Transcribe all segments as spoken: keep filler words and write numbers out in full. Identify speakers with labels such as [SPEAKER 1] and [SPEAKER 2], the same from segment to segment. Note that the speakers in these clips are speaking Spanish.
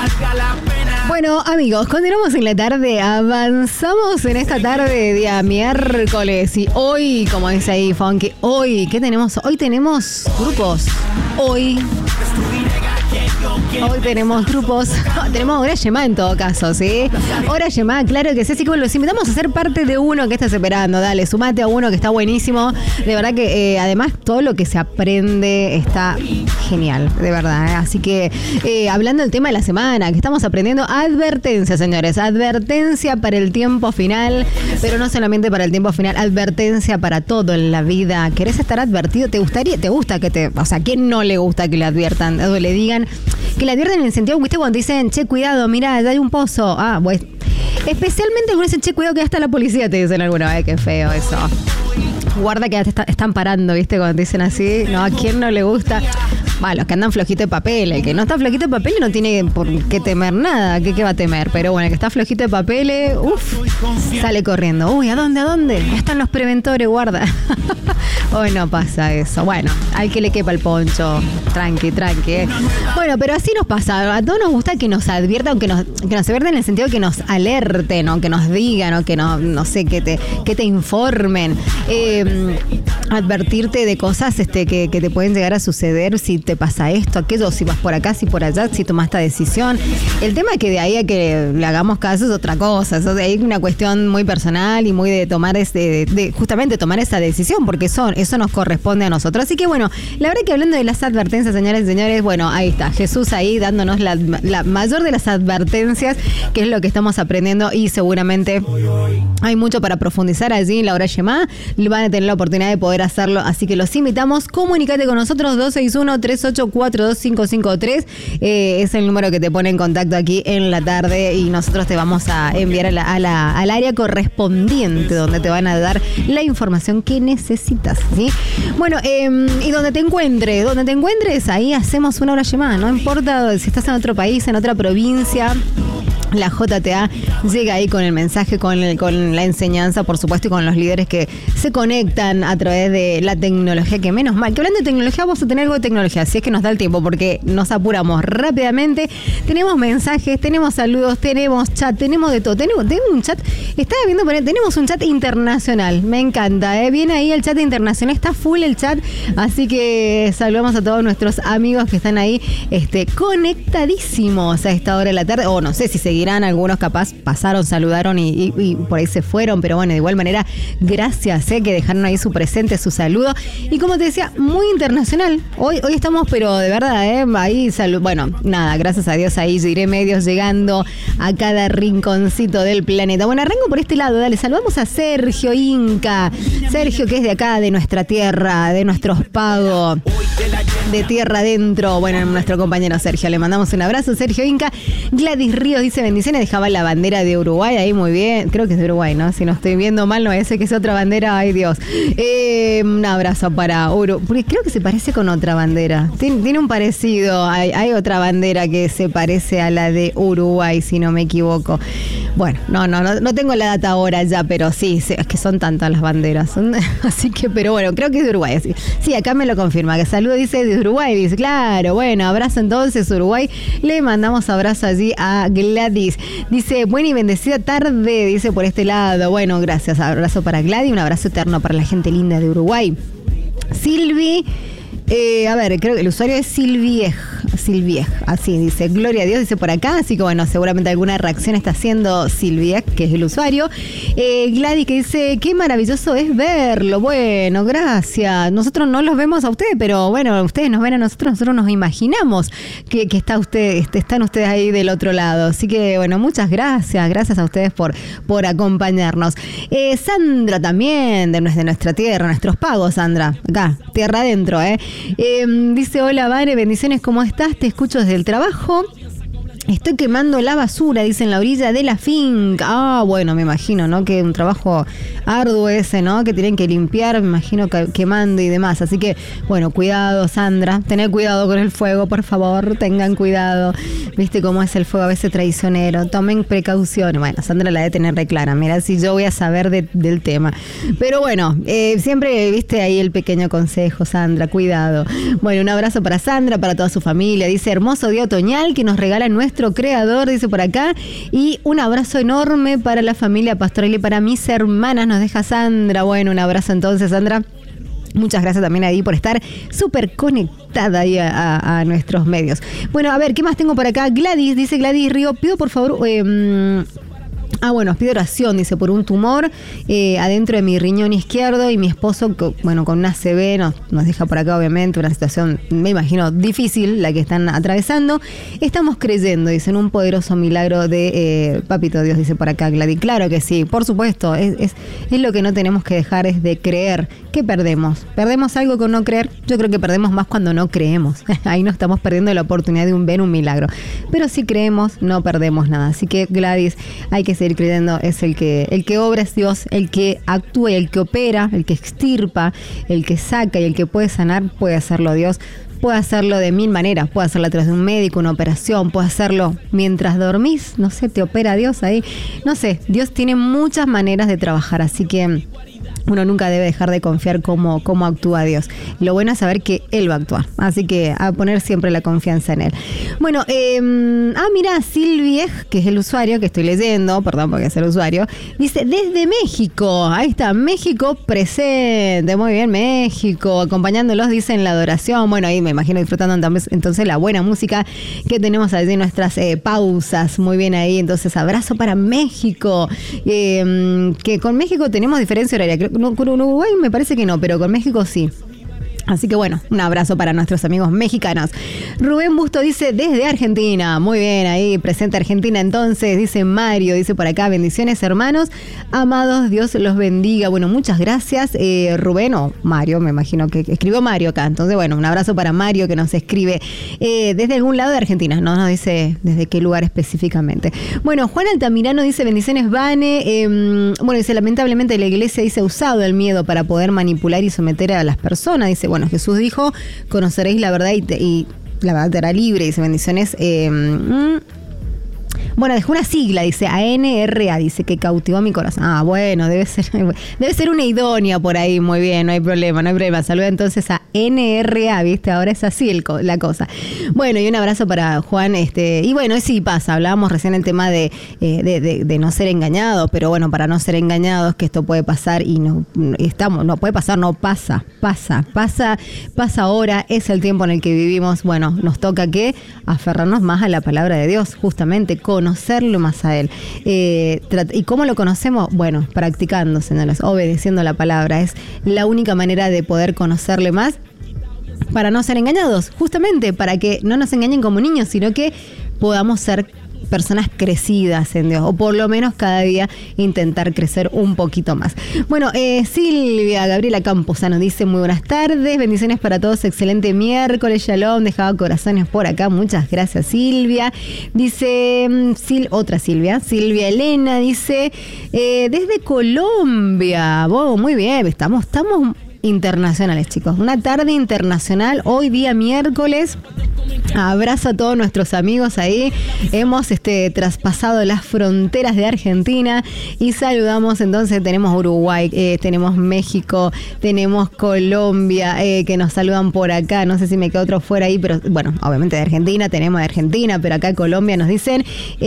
[SPEAKER 1] Bueno, amigos, continuamos en la tarde, avanzamos en esta tarde, día miércoles, y hoy, como dice ahí Funky, hoy, ¿qué tenemos? Hoy tenemos grupos, hoy... Hoy tenemos grupos, tenemos hora llamada en todo caso, ¿sí? Hora llamada, claro que sí, así que los invitamos a ser parte de uno que estás esperando, dale, sumate a uno que está buenísimo, de verdad que eh, además todo lo que se aprende está genial, de verdad, ¿eh? Así que eh, hablando del tema de la semana, que estamos aprendiendo, advertencia, señores, advertencia para el tiempo final, pero no solamente para el tiempo final, advertencia para todo en la vida. ¿Querés estar advertido? ¿Te gustaría, te gusta que te, o sea, ¿quién no le gusta que le adviertan o le digan? Que le advierten en el sentido, ¿viste? Cuando dicen, che, cuidado, mirá, hay un pozo. Ah, pues, especialmente cuando dicen, che, cuidado, que hasta la policía te dicen alguna vez, qué feo eso. Guarda que te está, están parando, ¿viste? Cuando dicen así, no, ¿a quién no le gusta? Bueno, los que andan flojito de papel, el que no está flojito de papel no tiene por qué temer nada, ¿qué, qué va a temer? Pero bueno, el que está flojito de papel, uff, sale corriendo. Uy, ¿a dónde, a dónde? Ya están los preventores, guarda. Hoy no pasa eso. Bueno, al que le quepa el poncho, tranqui, tranqui. Bueno, pero así nos pasa. A todos nos gusta que nos adviertan, que nos, que nos adviertan en el sentido de que nos alerten, o que nos digan, o que no, no sé, que te, que te informen. Eh, advertirte de cosas este, que, que te pueden llegar a suceder si te pasa esto, aquello, si vas por acá, si por allá, si tomas esta decisión. El tema es que de ahí a que le hagamos caso es otra cosa. Eso de ahí es una cuestión muy personal y muy de tomar ese, de, de justamente tomar esa decisión, porque eso, eso nos corresponde a nosotros. Así que bueno, la verdad que hablando de las advertencias, señores y señores, bueno, ahí está, Jesús ahí dándonos la, la mayor de las advertencias, que es lo que estamos aprendiendo, y seguramente hay mucho para profundizar allí en la hora llamada. Van a tener la oportunidad de poder hacerlo, así que los invitamos. Comunicate con nosotros, dos seis uno, tres ocho cuatro, dos cinco cinco tres, eh, es el número que te pone en contacto aquí en la tarde, y nosotros te vamos a enviar a la, a la, al área correspondiente, donde te van a dar la información que necesitas, ¿sí? Bueno, eh, y donde te encuentres, donde te encuentres, ahí hacemos una hora llamada, no importa si estás en otro país, en otra provincia. La J T A llega ahí con el mensaje, con, el, con la enseñanza, por supuesto, y con los líderes que se conectan a través de la tecnología, que menos mal. Que hablando de tecnología, vamos a tener algo de tecnología, si es que nos da el tiempo, porque nos apuramos rápidamente. Tenemos mensajes, tenemos saludos, tenemos chat, tenemos de todo. Tenemos, tenemos un chat, estaba viendo, tenemos un chat internacional, me encanta, ¿eh? Viene ahí el chat internacional, está full el chat, así que saludamos a todos nuestros amigos que están ahí este, conectadísimos a esta hora de la tarde, o no sé si seguirán. Algunos capaz pasaron, saludaron y, y, y por ahí se fueron, pero bueno, de igual manera, gracias, eh, que dejaron ahí su presente, su saludo. Y como te decía, muy internacional. Hoy, hoy estamos, pero de verdad, eh, ahí salud. Bueno, nada, gracias a Dios, ahí iré medios llegando a cada rinconcito del planeta. Bueno, arranco por este lado, dale, saludamos a Sergio Inca. Sergio, que es de acá, de nuestra tierra, de nuestros pagos, de tierra adentro. Bueno, nuestro compañero Sergio, le mandamos un abrazo, Sergio Inca. Gladys Ríos dice bendiciones, dejaba la bandera de Uruguay ahí, muy bien, creo que es de Uruguay, ¿no? Si no estoy viendo mal, no ese que es otra bandera, ay Dios. Eh, un abrazo para Uruguay, creo que se parece con otra bandera, tiene, tiene un parecido, hay, hay otra bandera que se parece a la de Uruguay, si no me equivoco. Bueno, no, no, no, no tengo la data ahora ya, pero sí, sí, es que son tantas las banderas, son, así que, pero bueno, creo que es de Uruguay, sí, sí, acá me lo confirma, que saludo dice de Uruguay, dice, claro, bueno, abrazo entonces Uruguay, le mandamos abrazo allí a Gladys, dice, buena y bendecida tarde, dice por este lado, bueno, gracias, abrazo para Gladys, un abrazo eterno para la gente linda de Uruguay. Silvi, eh, a ver, creo que el usuario es Silviej, Silviej, así dice, gloria a Dios, dice por acá, así que bueno, seguramente alguna reacción está haciendo Silviej, que es el usuario. Eh, Gladys, que dice, qué maravilloso es verlo, bueno, gracias, nosotros no los vemos a ustedes, pero bueno, ustedes nos ven a nosotros, nosotros nos imaginamos que, que está usted, están ustedes ahí del otro lado, así que bueno, muchas gracias, gracias a ustedes por, por acompañarnos. Eh, Sandra también, de nuestra, de nuestra tierra, nuestros pagos, Sandra, acá, tierra adentro, eh. eh dice, hola Vane, bendiciones, ¿cómo estás? Te escucho desde el trabajo. Estoy quemando la basura, dice, en la orilla de la finca. Ah, bueno, me imagino, ¿no? Que un trabajo arduo ese, ¿no? Que tienen que limpiar, me imagino, que, quemando y demás. Así que, bueno, cuidado, Sandra. Tened cuidado con el fuego, por favor. Tengan cuidado. Viste cómo es el fuego a veces traicionero. Tomen precauciones. Bueno, Sandra la debe tener re clara. Mirá si yo voy a saber de, del tema. Pero bueno, eh, siempre, viste, ahí el pequeño consejo, Sandra. Cuidado. Bueno, un abrazo para Sandra, para toda su familia. Dice, hermoso día otoñal que nos regalan nuestros nuestro creador, dice por acá. Y un abrazo enorme para la familia Pastoral y para mis hermanas, nos deja Sandra. Bueno, un abrazo entonces, Sandra. Muchas gracias también ahí por estar súper conectada ahí a, a, a nuestros medios. Bueno, a ver, ¿qué más tengo por acá? Gladys, dice Gladys Río, pido por favor... Eh, Ah, bueno, os pido oración, dice, por un tumor eh, adentro de mi riñón izquierdo y mi esposo, bueno, con una A C V, nos, nos deja por acá, obviamente, una situación, me imagino, difícil la que están atravesando. Estamos creyendo, dice, en un poderoso milagro de eh, Papito Dios, dice por acá Gladys. Claro que sí, por supuesto, es, es, es lo que no tenemos que dejar, es de creer. ¿Qué perdemos? ¿Perdemos algo con no creer? Yo creo que perdemos más cuando no creemos. Ahí no estamos perdiendo la oportunidad de un, ver un milagro. Pero si creemos, no perdemos nada. Así que, Gladys, hay que seguir creyendo, es el que el que obra es Dios, el que actúa y el que opera, el que extirpa, el que saca y el que puede sanar, puede hacerlo Dios. Puede hacerlo de mil maneras, puede hacerlo a través de un médico, una operación, puede hacerlo mientras dormís, no sé, te opera Dios ahí. No sé, Dios tiene muchas maneras de trabajar, así que uno nunca debe dejar de confiar cómo, cómo actúa Dios. Lo bueno es saber que Él va a actuar. Así que a poner siempre la confianza en Él. Bueno, eh, ah, mira, Silvia, que es el usuario que estoy leyendo, perdón porque es el usuario, dice, desde México, ahí está, México presente, muy bien, México, acompañándolos, dice, en la adoración. Bueno, ahí me imagino disfrutando entonces la buena música que tenemos allí en nuestras eh, pausas. Muy bien ahí, entonces abrazo para México. Eh, que con México tenemos diferencia horaria, creo. No, con Uruguay me parece que no, pero con México sí. Así que bueno, un abrazo para nuestros amigos mexicanos. Rubén Busto dice desde Argentina. Muy bien, ahí presente Argentina entonces. Dice Mario, dice por acá, bendiciones hermanos. Amados, Dios los bendiga. Bueno, muchas gracias eh, Rubén, o Mario, me imagino que escribió Mario acá. Entonces bueno, un abrazo para Mario que nos escribe eh, desde algún lado de Argentina. No nos dice desde qué lugar específicamente. Bueno, Juan Altamirano dice bendiciones Vane. Eh, bueno, dice lamentablemente la iglesia dice ha usado el miedo para poder manipular y someter a las personas. Dice, bueno, Jesús dijo, conoceréis la verdad y, te, y la verdad te hará libre. Dice, bendiciones. Eh, mm, bueno, dejó una sigla, dice A N R A, dice que cautivó mi corazón. Ah, bueno, debe ser debe ser una idónea por ahí, muy bien, no hay problema, no hay problema. Saluda entonces a N R A, ¿viste? Ahora es así el, la cosa. Bueno, y un abrazo para Juan, este, y bueno, sí pasa, hablábamos recién el tema de, eh, de, de, de no ser engañados, pero bueno, para no ser engañados, que esto puede pasar y no estamos, no puede pasar, no pasa, pasa, pasa, pasa ahora, es el tiempo en el que vivimos. Bueno, nos toca que aferrarnos más a la palabra de Dios, justamente conocerlo más a Él. Eh, ¿Y cómo lo conocemos? Bueno, practicando, señores, obedeciendo la palabra. Es la única manera de poder conocerle más para no ser engañados, justamente para que no nos engañen como niños, sino que podamos ser personas crecidas en Dios, o por lo menos cada día intentar crecer un poquito más. Bueno, eh, Silvia Gabriela Camposano dice muy buenas tardes, bendiciones para todos, excelente miércoles, shalom, dejaba corazones por acá, muchas gracias Silvia. Dice, Sil, otra Silvia, Silvia Elena dice, eh, desde Colombia, wow, muy bien, estamos, estamos internacionales, chicos, una tarde internacional, hoy día miércoles. Abrazo a todos nuestros amigos ahí. Hemos este, traspasado las fronteras de Argentina y saludamos entonces, tenemos Uruguay, eh, tenemos México, tenemos Colombia, eh, que nos saludan por acá. No sé si me queda otro fuera ahí, pero bueno, obviamente de Argentina, tenemos de Argentina, pero acá Colombia nos dicen,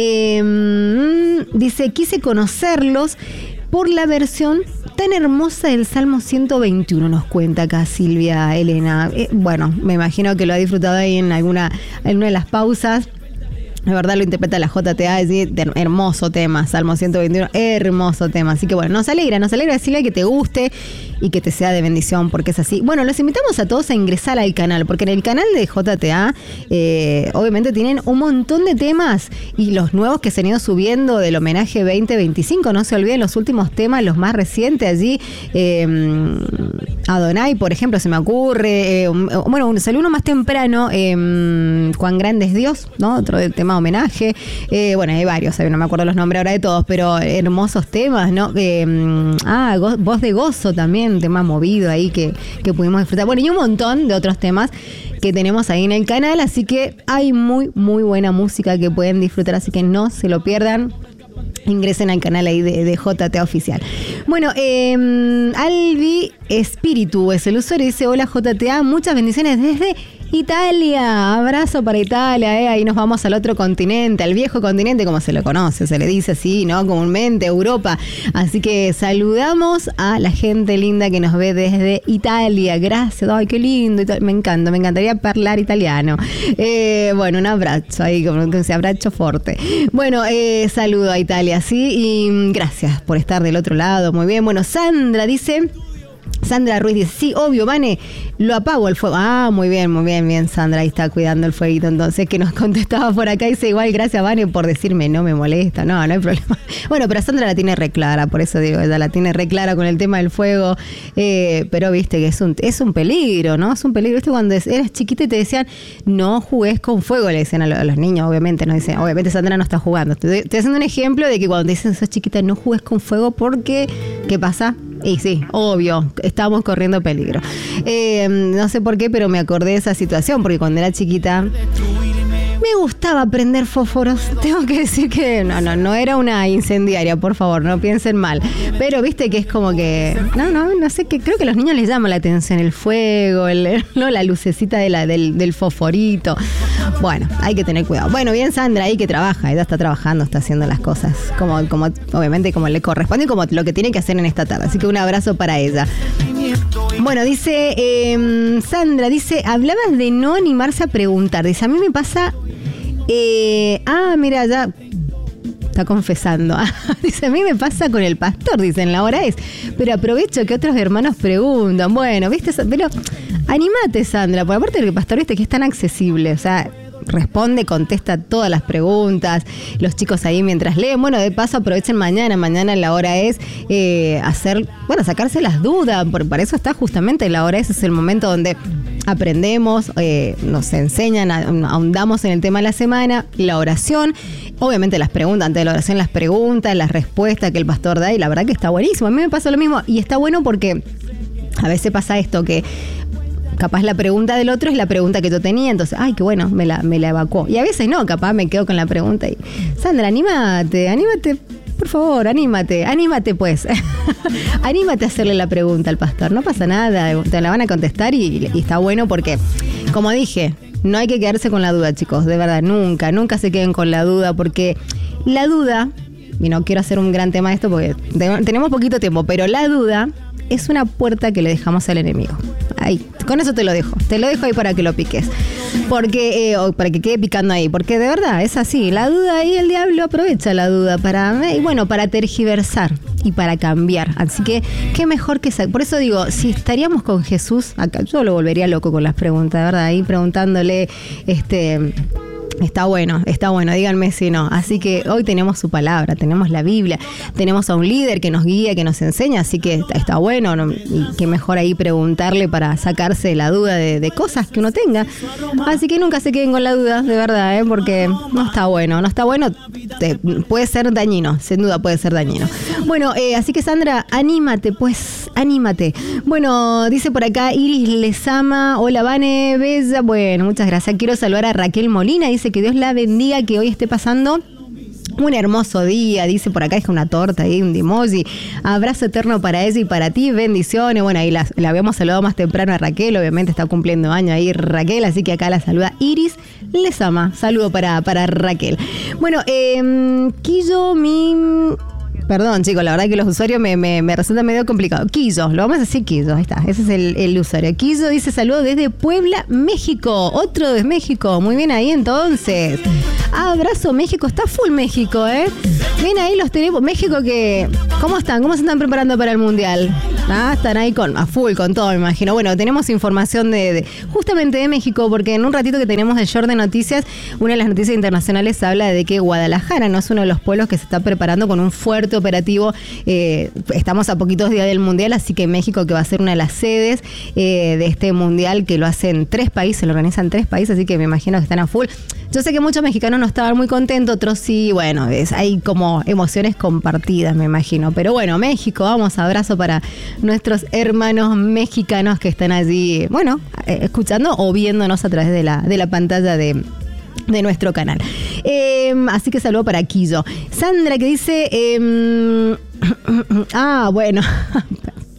[SPEAKER 1] eh, dice, quise conocerlos por la versión tan hermosa del Salmo ciento veintiuno, nos cuenta acá Silvia Elena. Eh, bueno, me imagino que lo ha disfrutado ahí en alguna, en una de las pausas. La verdad lo interpreta la J T A, es decir, hermoso tema, Salmo ciento veintiuno, hermoso tema. Así que bueno, nos alegra, nos alegra Silvia que te guste y que te sea de bendición, porque es así. Bueno, los invitamos a todos a ingresar al canal, porque en el canal de J T A, eh, obviamente tienen un montón de temas y los nuevos que se han ido subiendo del homenaje veinte veinticinco, no se olviden los últimos temas, los más recientes allí. Eh, Adonai, por ejemplo, se me ocurre. Eh, bueno, salió uno más temprano, eh, Cuán grande es Dios, ¿no? Otro tema homenaje. Eh, bueno, hay varios, no me acuerdo los nombres ahora de todos, pero hermosos temas, ¿no? Eh, ah, go, Voz de Gozo también, tema movido ahí que, que pudimos disfrutar. Bueno, y un montón de otros temas que tenemos ahí en el canal, así que hay muy, muy buena música que pueden disfrutar, así que no se lo pierdan. Ingresen al canal ahí de, de J T A Oficial. Bueno, eh, Albi Espíritu es el usuario, dice, hola J T A, muchas bendiciones desde Italia, abrazo para Italia, ¿eh? Ahí nos vamos al otro continente, al viejo continente, como se lo conoce, se le dice así, ¿no? Comúnmente, Europa. Así que saludamos a la gente linda que nos ve desde Italia. Gracias, ay, qué lindo, me encanta, me encantaría hablar italiano. Eh, bueno, un abrazo ahí, como que se abrazo fuerte. Bueno, eh, saludo a Italia, sí, y gracias por estar del otro lado, muy bien. Bueno, Sandra dice... Sandra Ruiz dice, sí, obvio, Vane, lo apago el fuego. Ah, muy bien, muy bien, bien, Sandra, ahí está cuidando el fueguito, entonces, que nos contestaba por acá, dice, igual, gracias, Vane, por decirme, no me molesta, no, no hay problema. Bueno, pero Sandra la tiene re clara, por eso digo, ella la tiene re clara con el tema del fuego, eh, pero viste que es un, es un peligro, ¿no? Es un peligro, viste, cuando eras chiquita y te decían, no jugués con fuego, le decían a los, a los niños, obviamente, no dicen, obviamente Sandra no está jugando, estoy, estoy haciendo un ejemplo de que cuando te dicen, sos chiquita, no jugués con fuego porque, ¿qué pasa? Y sí, obvio, estamos corriendo peligro. Eh, no sé por qué, pero me acordé de esa situación, porque cuando era chiquita me gustaba prender fósforos. Tengo que decir que no, no, no era una incendiaria, por favor, no piensen mal. Pero viste que es como que, no, no, no sé, que creo que a los niños les llama la atención el fuego, el, no, la lucecita de la, del, del fosforito. Bueno, hay que tener cuidado. Bueno, bien Sandra ahí que trabaja, ella está trabajando, está haciendo las cosas como, como obviamente como le corresponde y como lo que tiene que hacer en esta tarde. Así que un abrazo para ella. Bueno, dice eh, Sandra, dice, hablabas de no animarse a preguntar. Dice, a mí me pasa... Eh, ah, mira, ya... Está confesando. Dice, a mí me pasa con el pastor, dicen, la hora es. Pero aprovecho que otros hermanos preguntan. Bueno, ¿viste? Pero animate, Sandra, porque aparte del pastor, viste que es tan accesible. O sea, responde, contesta todas las preguntas. Los chicos ahí mientras leen. Bueno, de paso aprovechen mañana. Mañana la hora es eh, hacer, bueno, sacarse las dudas. Por, para eso está justamente la hora es. Es el momento donde aprendemos, eh, nos enseñan, ahondamos en el tema de la semana, la oración, obviamente las preguntas, antes de la oración las preguntas, las respuestas que el pastor da, y la verdad que está buenísimo. A mí me pasa lo mismo y está bueno porque a veces pasa esto que capaz la pregunta del otro es la pregunta que yo tenía, entonces, ay, qué bueno, me la, me la evacuó. Y a veces no, capaz me quedo con la pregunta y, Sandra, anímate, anímate, por favor, anímate, anímate pues. Anímate a hacerle la pregunta al pastor, no pasa nada, te la van a contestar y, y está bueno porque, como dije, no hay que quedarse con la duda, chicos, de verdad, nunca, nunca se queden con la duda porque la duda, y no quiero hacer un gran tema de esto porque tenemos poquito tiempo, pero la duda es una puerta que le dejamos al enemigo. Ahí, con eso te lo dejo. Te lo dejo ahí para que lo piques. Porque, eh, o para que quede picando ahí. Porque de verdad es así. La duda ahí, el diablo aprovecha la duda para, y bueno, para tergiversar y para cambiar. Así que, qué mejor que esa. Por eso digo, si estaríamos con Jesús, acá yo lo volvería loco con las preguntas, de verdad. Ahí preguntándole, este... Está bueno, está bueno, díganme si no. Así que hoy tenemos su palabra, tenemos la Biblia, tenemos a un líder que nos guía, que nos enseña, así que está, está bueno, ¿no? Y qué mejor ahí preguntarle para sacarse la duda de, de cosas que uno tenga. Así que nunca se queden con la duda, de verdad, ¿eh? Porque no está bueno, no está bueno, te, puede ser dañino, sin duda puede ser dañino. Bueno, eh, así que Sandra, anímate, pues, anímate. Bueno, dice por acá Iris Lezama, hola Vane, bella, bueno, muchas gracias. Quiero saludar a Raquel Molina, dice que Dios la bendiga, que hoy esté pasando un hermoso día, dice por acá, deja una torta ahí, un emoji. Abrazo eterno para ella y para ti, bendiciones. Bueno, ahí la, la habíamos saludado más temprano a Raquel, obviamente está cumpliendo año ahí Raquel, así que acá la saluda Iris Lezama. Saludo para, para Raquel. Bueno, eh, Quillo, mi... Perdón, chicos, la verdad que los usuarios me, me, me resulta medio complicado. Quillo, lo vamos a decir Quillo, ahí está, ese es el, el usuario. Quillo dice saludo desde Puebla, México. Otro de México, muy bien ahí entonces. Abrazo México, está full México, ¿eh? Bien ahí los tenemos. México que, ¿cómo están? ¿Cómo se están preparando para el Mundial? Ah, están ahí con, a full con todo, me imagino. Bueno, tenemos información de, de justamente de México, porque en un ratito que tenemos el short de noticias, una de las noticias internacionales habla de que Guadalajara no es uno de los pueblos que se está preparando con un fuerte operativo. Eh, estamos a poquitos días del Mundial, así que México, que va a ser una de las sedes eh, de este Mundial, que lo hacen tres países, lo organizan tres países, así que me imagino que están a full. Yo sé que muchos mexicanos no estaban muy contentos, otros sí, bueno, es, hay como emociones compartidas, me imagino. Pero bueno, México, vamos, abrazo para nuestros hermanos mexicanos que están allí, bueno, escuchando o viéndonos a través de la, de la pantalla de... de nuestro canal. Eh, así que saludo para Quillo. Sandra que dice... Eh, ah, bueno.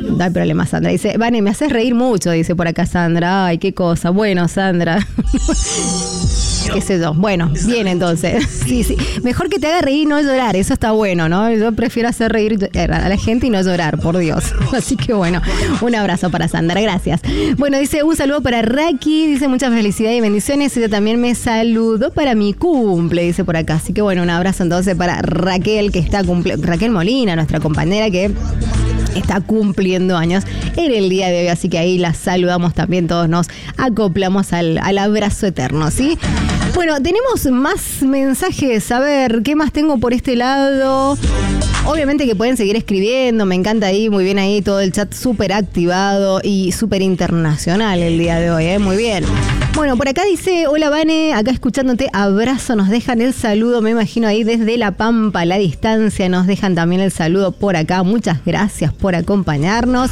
[SPEAKER 1] No hay problema, Sandra. Dice, Vane, me haces reír mucho, dice por acá Sandra. Ay, qué cosa. Bueno, Sandra. Qué sé yo. Bueno, bien entonces. Sí, sí. Mejor que te haga reír y no llorar. Eso está bueno, ¿no? Yo prefiero hacer reír a la gente y no llorar, por Dios. Así que bueno, un abrazo para Sandra. Gracias. Bueno, dice un saludo para Raki. Dice muchas felicidades y bendiciones. Ella también me saludó para mi cumple, dice por acá. Así que bueno, un abrazo entonces para Raquel, que está cumple... Raquel Molina, nuestra compañera que está cumpliendo años en el día de hoy, así que ahí la saludamos también, todos nos acoplamos al, al abrazo eterno, ¿sí? Bueno, tenemos más mensajes, a ver, ¿qué más tengo por este lado? Obviamente que pueden seguir escribiendo, me encanta ahí, muy bien ahí, todo el chat súper activado y súper internacional el día de hoy, ¿eh? Muy bien. Bueno, por acá dice, hola Vane, acá escuchándote, abrazo, nos dejan el saludo, me imagino ahí desde La Pampa, a la distancia, nos dejan también el saludo por acá, muchas gracias por acompañarnos.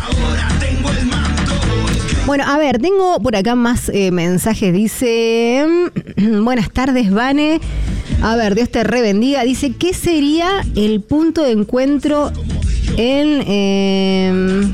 [SPEAKER 1] Bueno, a ver, tengo por acá más eh, mensajes, dice, buenas tardes Vane, a ver, Dios te rebendiga, dice, ¿qué sería el punto de encuentro en... Eh,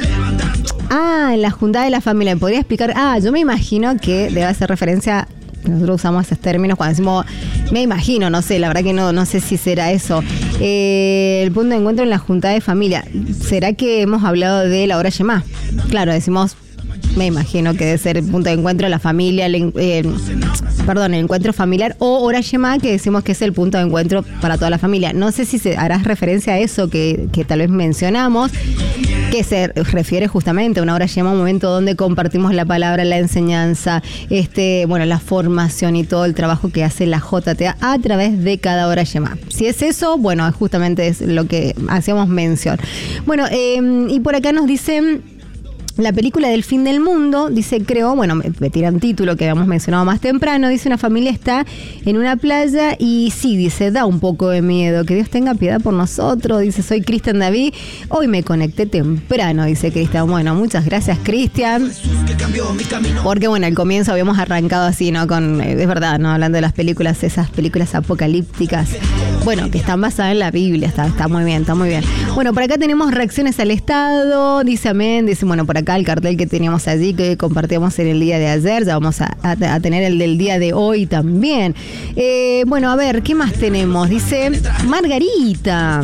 [SPEAKER 1] Ah, en la juntada de la familia. ¿Me podría explicar? Ah, yo me imagino que debe hacer referencia, nosotros usamos esos términos cuando decimos, me imagino, no sé, la verdad que no, no sé si será eso. Eh, el punto de encuentro en la juntada de familia. ¿Será que hemos hablado de la hora Shema? Claro, decimos, me imagino que debe ser el punto de encuentro de la familia, el, eh, perdón, el encuentro familiar o hora Shema, que decimos que es el punto de encuentro para toda la familia. No sé si se harás referencia a eso que, que tal vez mencionamos, que se refiere justamente a una hora Shema, un momento donde compartimos la palabra, la enseñanza, este, bueno, la formación y todo el trabajo que hace la J T A a través de cada hora Shema. Si es eso, bueno, justamente es lo que hacíamos mención. Bueno, eh, y por acá nos dicen... La película del fin del mundo, dice, creo, bueno, me, me tiran título que habíamos mencionado más temprano, dice, una familia está en una playa y sí, dice, da un poco de miedo, que Dios tenga piedad por nosotros, dice, soy Cristian David, hoy me conecté temprano, dice Cristian. Bueno, muchas gracias, Cristian, porque bueno, al comienzo habíamos arrancado así, ¿no? Con, es verdad, ¿no? Hablando de las películas, esas películas apocalípticas, bueno, que están basadas en la Biblia, está, está muy bien, está muy bien. Bueno, por acá tenemos reacciones al Estado, dice amén, dice, bueno, por acá acá el cartel que teníamos allí, que compartíamos en el día de ayer, ya vamos a, a, a tener el del día de hoy también. Eh, bueno, a ver, ¿qué más tenemos? Dice Margarita.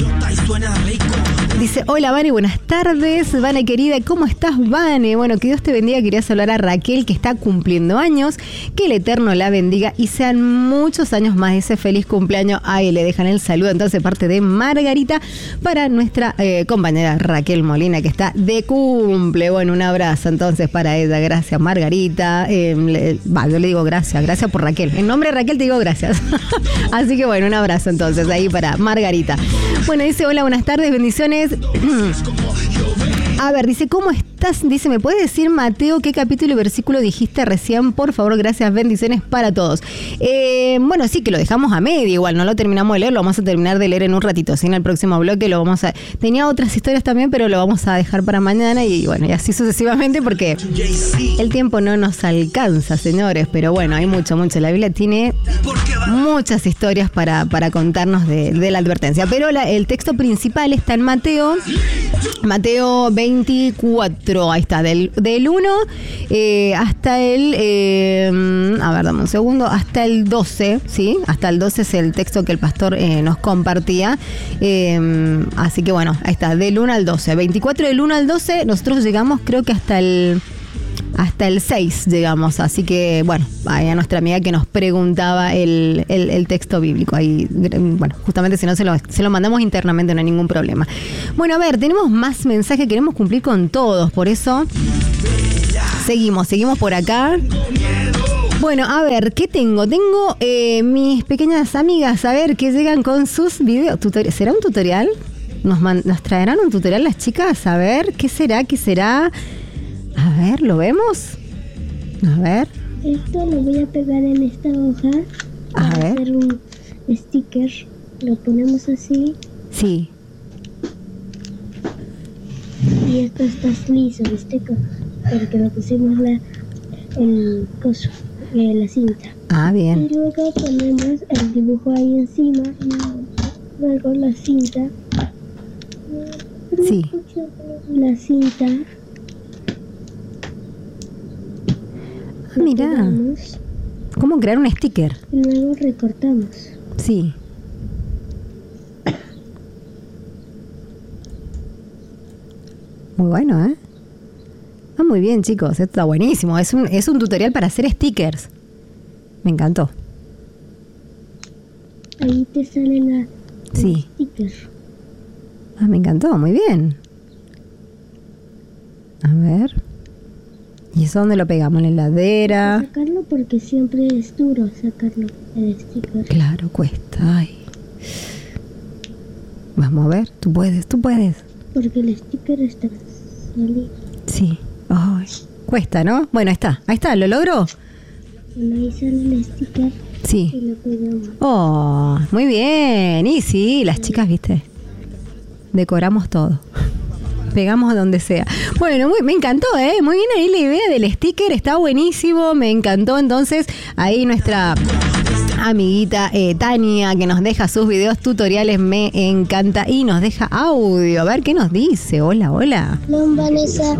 [SPEAKER 1] Dice, hola Vane, buenas tardes. Vane querida, ¿cómo estás, Vane? Bueno, que Dios te bendiga. Quería saludar a Raquel, que está cumpliendo años. Que el Eterno la bendiga y sean muchos años más. Ese feliz cumpleaños. Ahí le dejan el saludo, entonces, parte de Margarita para nuestra eh, compañera Raquel Molina, que está de cumple. Bueno, un abrazo entonces para ella. Gracias, Margarita. Eh, le, va, yo le digo gracias. Gracias por Raquel. En nombre de Raquel te digo gracias. Así que bueno, un abrazo entonces ahí para Margarita. Bueno, dice, hola, buenas tardes, bendiciones. A ver, dice, ¿cómo estás? Dice, ¿me puedes decir, Mateo, qué capítulo y versículo dijiste recién? Por favor, gracias, bendiciones para todos. Eh, bueno, sí, que lo dejamos a medio, igual, no lo terminamos de leer, lo vamos a terminar de leer en un ratito, ¿sí? En el próximo bloque lo vamos a... Tenía otras historias también, pero lo vamos a dejar para mañana y bueno, y así sucesivamente porque el tiempo no nos alcanza, señores, pero bueno, hay mucho, mucho. La Biblia tiene muchas historias para, para contarnos de, de la advertencia, pero la, el texto principal está en Mateo, Mateo veinticuatro, ahí está, del, del uno eh, hasta el, eh, a ver, dame un segundo, hasta el doce, ¿sí? Hasta el doce es el texto que el pastor eh, nos compartía, eh, así que bueno, ahí está, del uno al doce, veinticuatro del uno al doce, nosotros llegamos creo que hasta el... Hasta el seis llegamos, así que bueno, ahí a nuestra amiga que nos preguntaba el, el, el texto bíblico, ahí, bueno, justamente si no se lo, se lo mandamos internamente, no hay ningún problema. Bueno, a ver, tenemos más mensajes, queremos cumplir con todos, por eso seguimos, seguimos por acá. Bueno, a ver, ¿qué tengo? Tengo eh, mis pequeñas amigas, a ver, que llegan con sus videos. Tutori- ¿Será un tutorial? ¿Nos, man- ¿Nos traerán un tutorial las chicas? A ver, ¿qué será? ¿Qué será? A ver, ¿lo vemos? A ver.
[SPEAKER 2] Esto lo voy a pegar en esta hoja.
[SPEAKER 1] A
[SPEAKER 2] para
[SPEAKER 1] ver.
[SPEAKER 2] hacer un sticker. Lo ponemos así.
[SPEAKER 1] Sí.
[SPEAKER 2] Y esto está liso, ¿viste? Porque lo pusimos la, el coso, eh, la cinta.
[SPEAKER 1] Ah, bien.
[SPEAKER 2] Y luego ponemos el dibujo ahí encima. Y luego la cinta.
[SPEAKER 1] Sí.
[SPEAKER 2] La cinta.
[SPEAKER 1] Ah, mirá. ¿Cómo crear un sticker?
[SPEAKER 2] Y luego recortamos.
[SPEAKER 1] Sí. Muy bueno, ¿eh? Ah, muy bien, chicos. Esto está buenísimo. Es un, es un tutorial para hacer stickers. Me encantó.
[SPEAKER 2] Ahí te sale la
[SPEAKER 1] Sí.
[SPEAKER 2] sticker.
[SPEAKER 1] Ah, me encantó. Muy bien. A ver. ¿Y eso dónde lo pegamos? ¿En la heladera?
[SPEAKER 2] Sacarlo porque siempre es duro sacarlo, el sticker.
[SPEAKER 1] Claro, cuesta. Ay. Vamos a ver. Tú puedes, tú puedes.
[SPEAKER 2] Porque el sticker está salido.
[SPEAKER 1] Sí. Ay. Cuesta, ¿no? Bueno, ahí está. Ahí está. ¿Lo logró?
[SPEAKER 2] Bueno, ahí sale el sticker y
[SPEAKER 1] Sí.
[SPEAKER 2] lo pegamos.
[SPEAKER 1] Oh, muy bien. Y sí, las chicas, viste. Decoramos todo. Pegamos donde sea. Bueno, muy, me encantó, ¿eh? Muy bien ahí la idea del sticker, está buenísimo, me encantó. Entonces, ahí nuestra amiguita eh, Tania, que nos deja sus videos tutoriales, me encanta. Y nos deja audio, a ver qué nos dice. Hola, hola.
[SPEAKER 2] Hola, Vanessa.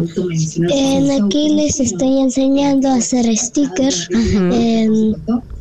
[SPEAKER 2] Eh, aquí les estoy enseñando a hacer stickers.
[SPEAKER 1] Ujú.
[SPEAKER 2] Eh,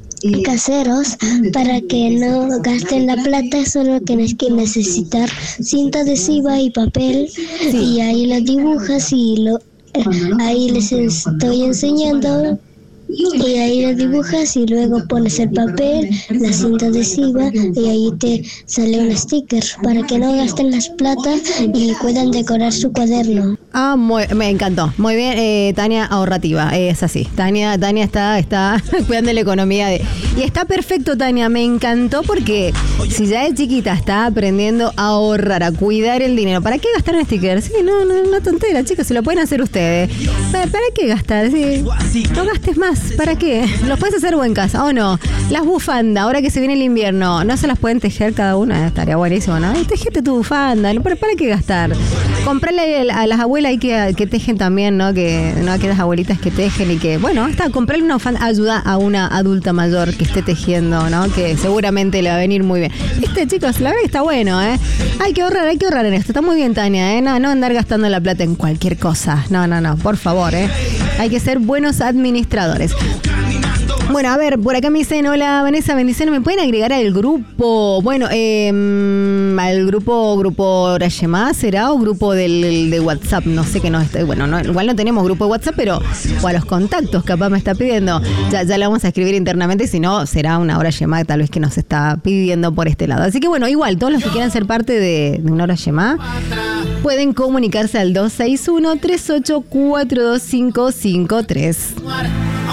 [SPEAKER 2] caseros para que no gasten la plata, solo que tienes que necesitar cinta adhesiva y papel y ahí lo dibujas y lo eh, ahí les estoy enseñando y ahí lo dibujas y luego pones el papel, la cinta adhesiva y ahí te sale un sticker para que no gasten las platas y puedan decorar su cuaderno.
[SPEAKER 1] Ah, muy- me encantó. Muy bien, eh, Tania ahorrativa, eh, es así. Tania, Tania está, está cuidando la economía de. Y está perfecto, Tania. Me encantó porque si ya de chiquita está aprendiendo a ahorrar, a cuidar el dinero. ¿Para qué gastar en stickers? Sí, no, no, una tontera, chicos, se lo pueden hacer ustedes. ¿Para, para qué gastar? Sí, no gastes más. ¿Para qué? Los puedes hacer vos en casa, ¿o no? Las bufandas, ahora que se viene el invierno, ¿no se las pueden tejer cada una? Estaría buenísimo, ¿no? Y tejete tu bufanda, ¿para, para qué gastar? Comprarle a las abuelas ahí que, que tejen también, ¿no? Que no aquellas abuelitas que tejen y que, bueno, está, comprarle una bufanda ayuda a una adulta mayor que esté tejiendo, ¿no? Que seguramente le va a venir muy bien. Viste, chicos, la verdad que está bueno, ¿eh? Hay que ahorrar, hay que ahorrar en esto. Está muy bien, Tania, ¿eh? No, no andar gastando la plata en cualquier cosa. No, no, no, por favor, ¿eh? Hay que ser buenos administradores. Bueno, a ver, por acá me dicen, hola Vanessa, bendiciones, ¿me pueden agregar al grupo? Bueno, eh, al grupo, grupo Rayemá, ¿será? O grupo del, de WhatsApp, no sé qué nos está, bueno, no, igual no tenemos grupo de WhatsApp, pero, o a los contactos, capaz me está pidiendo, ya, ya le vamos a escribir internamente, si no, será una hora Yemá tal vez que nos está pidiendo por este lado. Así que bueno, igual, todos los que quieran ser parte de, de una hora Yemá, pueden comunicarse al dos seis uno, tres ocho cuatro dos cinco cinco tres.